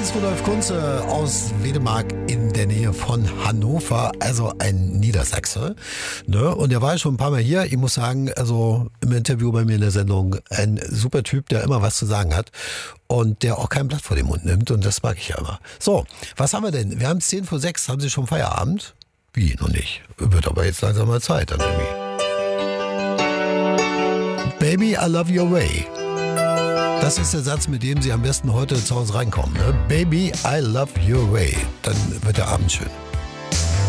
ist Rudolf Kunze aus Wedemark in der Nähe von Hannover, also ein Niedersachse. Ne? Und er war schon ein paar Mal hier. Ich muss sagen, also im Interview bei mir in der Sendung, ein super Typ, der immer was zu sagen hat und der auch kein Blatt vor den Mund nimmt. Und das mag ich ja immer. So, was haben wir denn? Wir haben es 5:10. Haben Sie schon Feierabend? Wie, noch nicht? Wird aber jetzt langsam mal Zeit dann irgendwie. Baby, I love your way. Das ist der Satz, mit dem Sie am besten heute zu Hause reinkommen. Ne? Baby, I love your way. Dann wird der Abend schön.